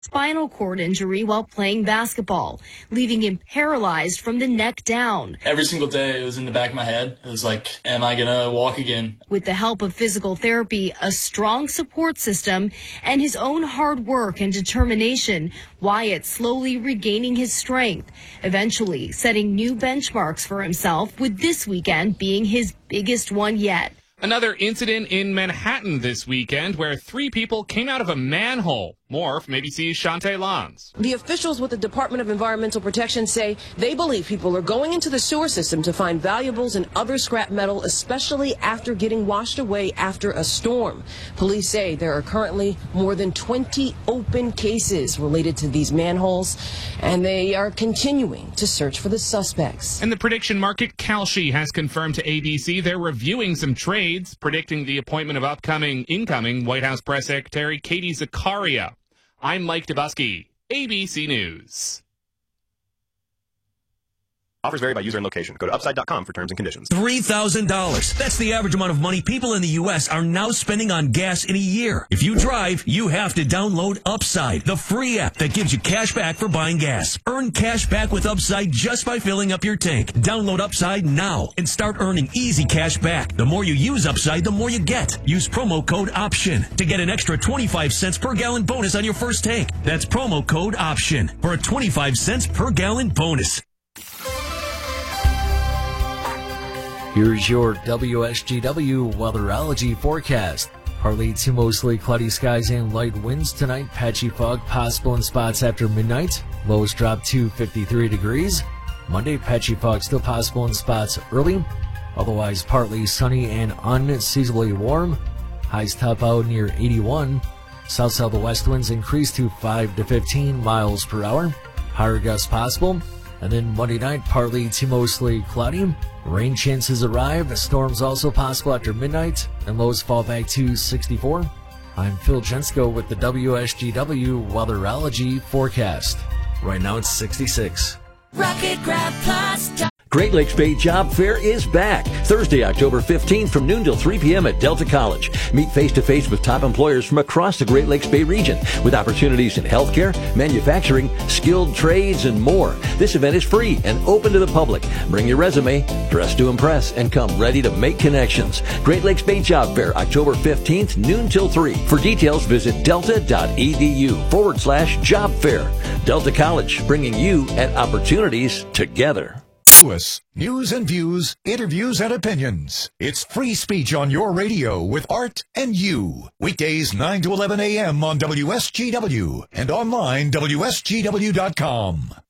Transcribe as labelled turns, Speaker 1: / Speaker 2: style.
Speaker 1: spinal cord injury while playing basketball, leaving him paralyzed from the neck down.
Speaker 2: Every single day it was in the back of my head. It was like, am I going to walk again?
Speaker 1: With the help of physical therapy, a strong support system, and his own hard work and determination, Wyatt slowly regaining his strength, eventually setting new benchmarks for himself, with this weekend being his biggest one yet.
Speaker 3: Another incident in Manhattan this weekend where 3 people came out of a manhole. More from ABC's Shantae Lons.
Speaker 4: The officials with the Department of Environmental Protection say they believe people are going into the sewer system to find valuables and other scrap metal, especially after getting washed away after a storm. Police say there are currently more than 20 open cases related to these manholes, and they are continuing to search for the suspects.
Speaker 3: And the prediction market Kalshi has confirmed to ABC they're reviewing some trades, predicting the appointment of incoming White House Press Secretary Katie Zakaria. I'm Mike Dubusky, ABC News.
Speaker 5: Offers vary by user and location. Go to upside.com for terms and conditions.
Speaker 6: $3,000. That's the average amount of money people in the U.S. are now spending on gas in a year. If you drive, you have to download Upside, the free app that gives you cash back for buying gas. Earn cash back with Upside just by filling up your tank. Download Upside now and start earning easy cash back. The more you use Upside, the more you get. Use promo code OPTION to get an extra 25 cents per gallon bonus on your first tank. That's promo code OPTION for a 25 cents per gallon bonus.
Speaker 7: Here's your WSGW weatherology forecast. Partly to mostly cloudy skies and light winds tonight. Patchy fog possible in spots after midnight. Lows drop to 53 degrees. Monday, patchy fog still possible in spots early. Otherwise, partly sunny and unseasonably warm. Highs top out near 81. South-southwest winds increase to 5 to 15 miles per hour. Higher gusts possible. And then Monday night, partly to mostly cloudy. Rain chances arrive. Storms also possible after midnight. And lows fall back to 64. I'm Phil Jensko with the WSGW weatherology forecast. Right now it's 66.
Speaker 8: Rocket Grab Plus.
Speaker 9: Great Lakes Bay Job Fair is back. Thursday, October 15th from noon till 3 p.m. at Delta College. Meet face-to-face with top employers from across the Great Lakes Bay region with opportunities in healthcare, manufacturing, skilled trades, and more. This event is free and open to the public. Bring your resume, dress to impress, and come ready to make connections. Great Lakes Bay Job Fair, October 15th, noon till 3. For details, visit delta.edu/job fair. Delta College, bringing you and opportunities together.
Speaker 10: News and views, interviews and opinions. It's free speech on your radio with Art and You. Weekdays 9 to 11 a.m. on WSGW and online WSGW.com.